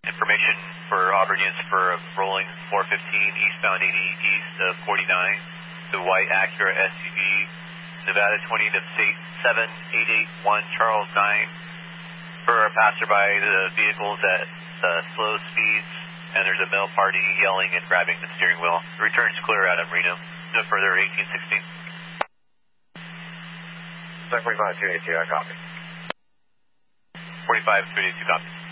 Information for Auburn units for rolling 415 eastbound 80 east of 49. The white Acura SUV, Nevada 20 to state 7881 Charles 9. For a passerby, the vehicle's at slow speeds, and there's a male party yelling and grabbing the steering wheel. Returns clear out of Reno. No further 1816. 45 282, I copy. 45 282, copy.